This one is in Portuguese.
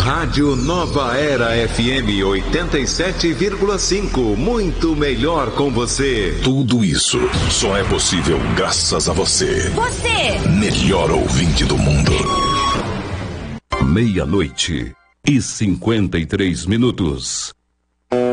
Rádio Nova Era FM 87,5. Muito melhor com você. Tudo isso só é possível graças a você. Você! Melhor ouvinte do mundo. 00:53.